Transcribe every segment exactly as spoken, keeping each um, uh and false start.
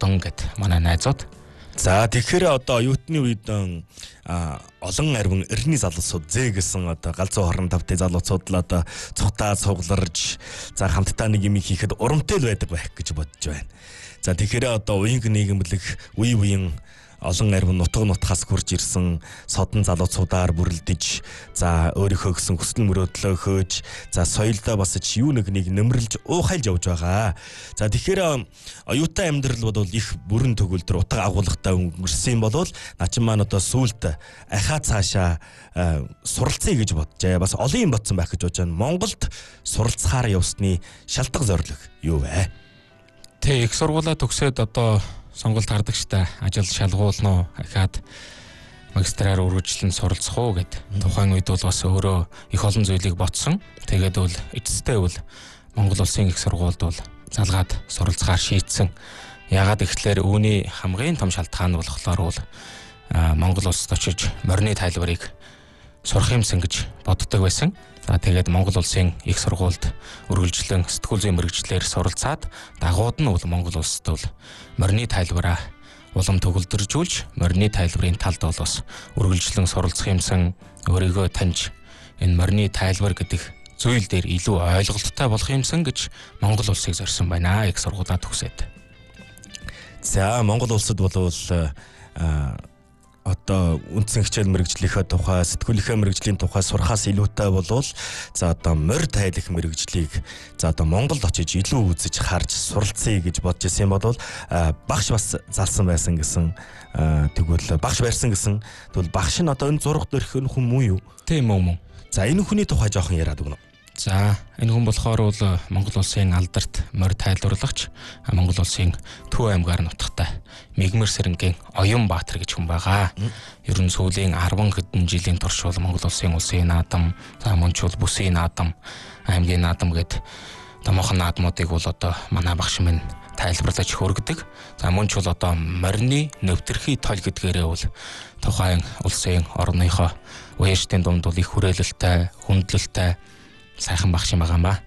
Ордон гэд манай найзууд. За тэгэхээр одоо оюутны үед олон арвин эртний залуусууд зэ гэсэн одоо галзуу хорон тавтай залуусууд л одоо цухтаа цугларж за хамтдаа нэг юм хийхэд урамтай л байдаг байх гэж бодож байна. За тэгэхээр одоо уянг нийгэмлэг үе үеийн олон арвин нутаг нутгаас хурж ирсэн содон залуучуудаар бүрэлдэж за өөрийнхөө гэсэн хүсэл мөрөөдлөө хөөж за соёлдоо бас ч юу нэг нэг нэмэрлж уухайлж явж байгаа. За тэгэхээр оюутан амьдрал бол их бүрэн төгөлдөр утга агуулгатай өнгөрсөн болвол начин маань одоо сүулт ахаа цаашаа суралцъя гэж боджээ. Бас олон юм бодсон байх гэж бодож байна. Монголд суралцахаар явсны шалтгаан зорилго юу вэ? Тэ их сургуулаа төгсөөд одоо сонголт хардагчтай ажил шалгуулна ахаад магистраар үргэлжлэн суралцах уу гэд тухайн үед бол бас өөрөө их олон зүйлийг бодсон. Тэгээд бол эцэстээ бол Монгол улсын их сургуульд бол залгаад суралцахаар шийдсэн. Яагаад гэвэл үүний хамгийн том шалтгаан нь болохоор бол Монгол улсад очиж морины тайлбарыг сурах юмсан гэж боддог байсан. За тэгээд Монгол улсын их сургуульд үргэлжлэн сэтгүүл зүйн мэргэжлэр суралцаад дагууд нь бол Монгол улсад бол морины тайлбараа улам төгөлдржүүлж морины тайлбарын талд бол бас үргэлжлэн суралцах юмсан өөрийгөө таньж энэ морины тайлбар гэдэг зүйл дээр илүү ойлголттой болох юмсан гэж Монгол улсыг зорьсон байна их сургуулаа төгсөөд. За Монгол улсад бол одоо үндсэн хичээл мэргэжлийнхээ тухай сэтгүүлийнхээ мэргэжлийн тухай сурахаас илүүтэй болвол за одоо морь тайлах мэргэжлийг за одоо Монголд очиж илүү үзэж харж суралцъя гэж бодож ирсэн бол багш бас залсан байсан гэсэн тэгвэл багш барьсан гэсэн тэгвэл багш нь одоо энэ зураг дөрөх хүн муу юу? Тийм үү мөн. За энэ хүний тухай жоохон яриад өгнө. За энэ хүн болохоор бол Монгол улсын алдарт морь тайлбарлагч Монгол улсын Төв аймгаар нутагтай Мегмар Сэрэнгийн Оюн Баатар гэж хүн байгаа. Ер нь сүүлийн арван хэдэн жилийн турш бол Монгол улсын улсын наадам, за мөн ч бол бүсийн наадам, аймгийн наадам гэд томоохон наадмуудыг бол одоо манай багш минь тайлбарлаж хөргөдөг. За мөн ч бол одоо морины нэвтрхий тол гэдгээрээ бол тухайн улсын орныхоо уяшдын дунд бол их хүрээлэлтэй, хүндлэлтэй сайхан багш юм байгаа юм ба.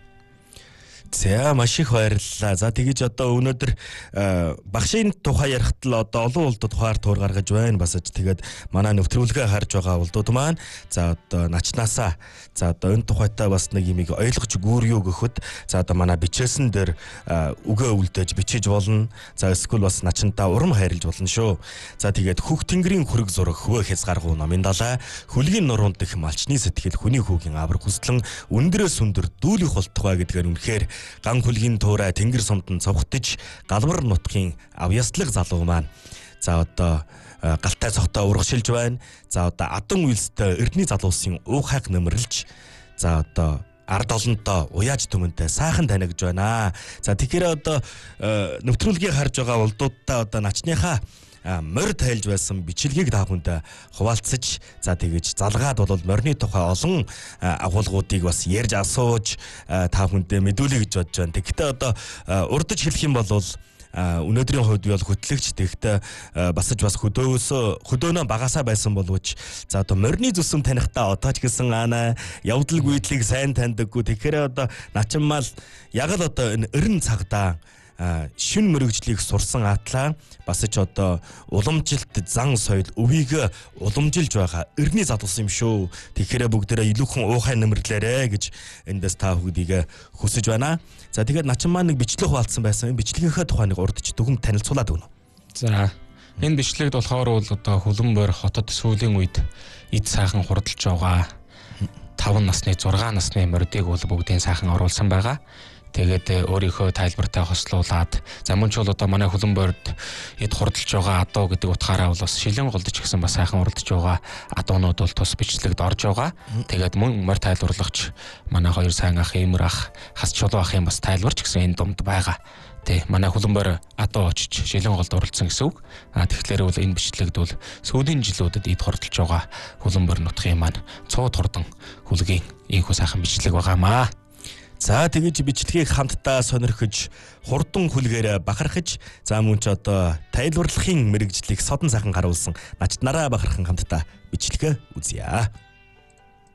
За маш их баярлалаа. За тэгэж одоо өнөөдөр багшийн тухай ярихт л одоо олон улдад тухайар туур гаргаж байна. Бас ч тэгээд манай нэвтрүүлгээ харж байгаа улдууд маань за одоо начнаасаа за одоо энэ тухайтай бас нэг юмыг ойлгож гүүрью гөхөд за одоо манай бичээсэн дээр үгээ үлдээж бичиж болно. За эсвэл бас начнтаа урам хайрлж болно шүү. За тэгээд Хөх тэнгэрийн хүрэг зураг хөвөө хязгааргүй номын далай хүлгийн нуруунд дэх малчны сэтгэл хүний хүүгийн авраг хүслэн өндөрөөс өндөр дүүлэх болтугай гэдгээр үнэхээр ган хүлгийн туурай тэнгэр сумдан цовхтож галбар нутгийн авьяслаг залуу маань за одоо галтай цогтой урагшилж байна. За одоо адан үйлстэй эрдний залуусын уухайг нэмэрлж за одоо ард олонтой уяаж түмэнтэй сайхан танигж байна. За тэгэхээр одоо нэвтрүүлгийг харж байгаа улдуудтай одоо начныхаа морь тайлж байсан бичлэгийг та бүхэнд хуваалцаж за тэгэж залгаад бол морины тухай олон агуулгуудыг бас ярьж асууж та бүхэнд мэдүүлье гэж бодож байна. Тэгэхдээ одоо урдж хэлэх юм бол өнөөдрийн хувьд бол хөтлөгч тэгэхдээ бас ч бас хөдөөөсөө хөдөөнөө багасаа байсан боловч за одоо морины зүсэм танихтаа одоо ч гэсэн ана явдал гүйдлийг сайн таньдаггүй. Тэгэхээр одоо начиммал яг л одоо энэ эрен цагдаа шин мэрэгжлийг сурсан атлаа бас ч одоо уламжилт зан соёл өвийг уламжилж байгаа эртний залуус юм шүү. Тэгэхээр бүгдээрээ илүүхэн уухай нэмэрлээрэ гэж эндээс та бүгдийг хүсэж байна. За тэгээд начин маань нэг бичлэг хуваалцсан байсан. Энэ бичлэгийнхээ тухай нэг урдч дүгнэлт танилцуулаад өгнө. За энэ бичлэгт болохоор бол одоо Хөлбөмбөр хотод сүүлийн үед эд сайхан хурдалж байгаа таван насны зургаан насны мордыг бол бүгдийн сайхан оруулсан байгаа. Тэгээд өөрийнхөө тайлбартай хослуулад за мөн ч бол одоо манай Хөлбөмбөрд эд хурдалж байгаа адуу гэдэг утгаараа бол бас шилэн голдож гисэн бас сайхан урдж байгаа адуунууд бол тус бичлэгд орж байгаа. Тэгээд мөн морь тайлбарлагч манай хоёр сайн ах Эмэр ах хас чулуу ахын бас тайлбарч гисэн энэ думд байгаа. Тэ манай Хөлбөмбөр адуу очиж шилэн голд оролцсон гэсэн үг. А тэгэхээр бол энэ бичлэгд бол сүүлийн жилүүдэд эд хурдалж байгаа Хөлбөмбөр нутгийн маань цууд хурдан хүлгийн ийхүү сайхан бичлэг байгаамаа. За тэгэж бичлэгийг хамтдаа сонирхож хурдан хүлгээр бахархаж за мөн ч одоо тайлбарлахын мэрэгжлийг содон сайхан гаруулсан начт нараа бахархан хамтдаа бичлэгээ үзье.